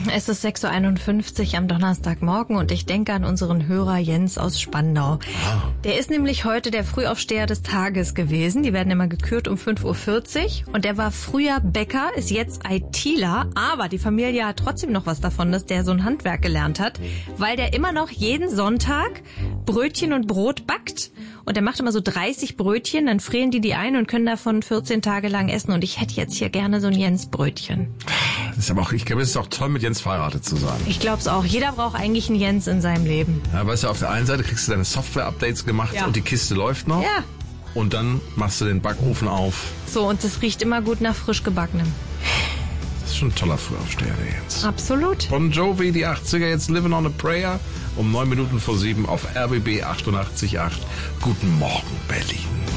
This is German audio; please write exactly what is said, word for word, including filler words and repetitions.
Es ist sechs Uhr einundfünfzig am Donnerstagmorgen und ich denke an unseren Hörer Jens aus Spandau. Ah. Der ist nämlich heute der Frühaufsteher des Tages gewesen. Die werden immer gekürt um fünf Uhr vierzig und der war früher Bäcker, ist jetzt ITler, aber die Familie hat trotzdem noch was davon, dass der so ein Handwerk gelernt hat, weil der immer noch jeden Sonntag Brötchen und Brot backt. Und er macht immer so dreißig Brötchen, dann frieren die die ein und können davon vierzehn Tage lang essen. Und ich hätte jetzt hier gerne so ein Jens-Brötchen. Das ist aber auch, ich glaube, es ist auch toll, mit Jens verheiratet zu sein. Ich glaube es auch. Jeder braucht eigentlich einen Jens in seinem Leben. Ja, weißt du, auf der einen Seite kriegst du deine Software-Updates gemacht Ja. und die Kiste läuft noch. Ja. Und dann machst du den Backofen auf. So, und es riecht immer gut nach frisch gebackenem. Das ist schon ein toller Frühaufsteher, der Jens. Absolut. Bon Jovi, die achtziger, jetzt Living on a Prayer. Um neun Minuten vor sieben auf R B B achtundachtzig Komma acht. Guten Morgen, Berlin.